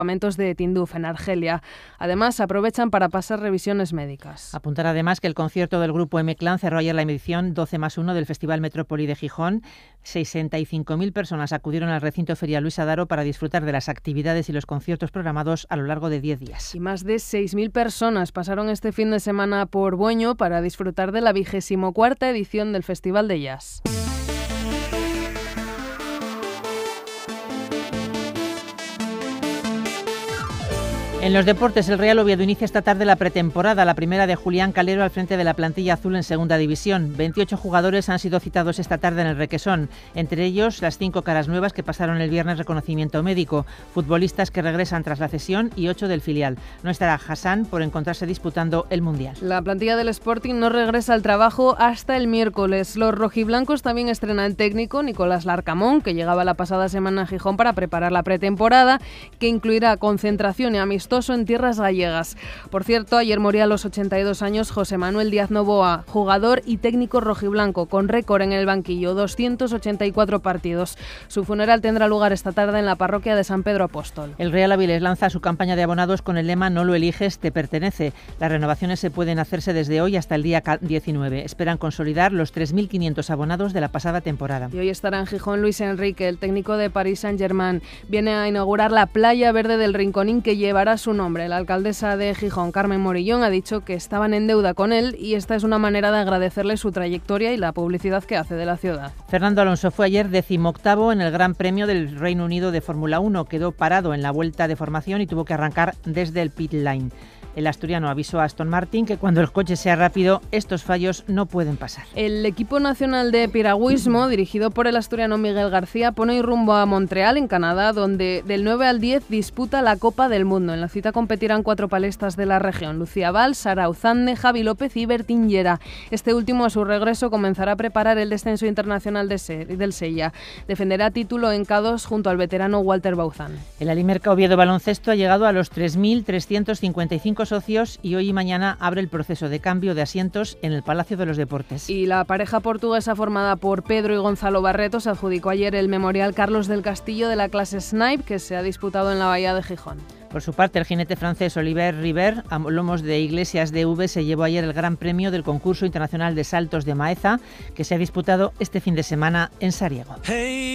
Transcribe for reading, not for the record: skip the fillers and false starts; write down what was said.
campamentos de Tinduf, en Argelia. Además, aprovechan para pasar revisiones médicas. Apuntar además que el concierto del grupo M-Clan cerró ayer la edición 12+1 del Festival Metrópoli de Gijón. 65.000 personas acudieron al recinto Feria Luis Adaro para disfrutar de las actividades y los conciertos programados a lo largo de 10 días. Y más de 6.000 personas pasaron este fin de semana por Bueño para disfrutar de la 24ª edición del Festival de Jazz. En los deportes, el Real Oviedo inicia esta tarde la pretemporada, la primera de Julián Calero al frente de la plantilla azul en segunda división. 28 jugadores han sido citados esta tarde en el Requesón, entre ellos las 5 caras nuevas que pasaron el viernes reconocimiento médico, futbolistas que regresan tras la cesión y 8 del filial. No estará Hassan por encontrarse disputando el Mundial. La plantilla del Sporting no regresa al trabajo hasta el miércoles. Los rojiblancos también estrenan técnico Nicolás Larcamón, que llegaba la pasada semana a Gijón para preparar la pretemporada, que incluirá concentración y amistoso en tierras gallegas. Por cierto, ayer moría a los 82 años José Manuel Díaz Novoa, jugador y técnico rojiblanco, con récord en el banquillo, 284 partidos. Su funeral tendrá lugar esta tarde en la parroquia de San Pedro Apóstol. El Real Avilés lanza su campaña de abonados con el lema "No lo eliges, te pertenece". Las renovaciones se pueden hacerse desde hoy hasta el día 19. Esperan consolidar los 3.500 abonados de la pasada temporada. Y hoy estará en Gijón Luis Enrique, el técnico de Paris Saint-Germain. Viene a inaugurar la playa verde del Rinconín, que llevará su nombre. La alcaldesa de Gijón, Carmen Morillón, ha dicho que estaban en deuda con él y esta es una manera de agradecerle su trayectoria y la publicidad que hace de la ciudad. Fernando Alonso fue ayer 18º en el Gran Premio del Reino Unido de Fórmula 1. Quedó parado en la vuelta de formación y tuvo que arrancar desde el pit lane. El asturiano avisó a Aston Martin que cuando el coche sea rápido, estos fallos no pueden pasar. El equipo nacional de piragüismo, dirigido por el asturiano Miguel García, pone rumbo a Montreal, en Canadá, donde del 9 al 10 disputa la Copa del Mundo. En la cita competirán 4 palestas de la región: Lucía Val, Sara Uzande, Javi López y Bertín Llera. Este último, a su regreso, comenzará a preparar el descenso internacional del Sella. Defenderá título en K2 junto al veterano Walter Bauzán. El Alimerca Oviedo Baloncesto ha llegado a los 3.355 socios y hoy y mañana abre el proceso de cambio de asientos en el Palacio de los Deportes. Y la pareja portuguesa formada por Pedro y Gonzalo Barreto se adjudicó ayer el Memorial Carlos del Castillo de la clase Snipe, que se ha disputado en la Bahía de Gijón. Por su parte, el jinete francés Olivier River, a lomos de Iglesias DV, se llevó ayer el Gran Premio del Concurso Internacional de Saltos de Maeza, que se ha disputado este fin de semana en Sariego.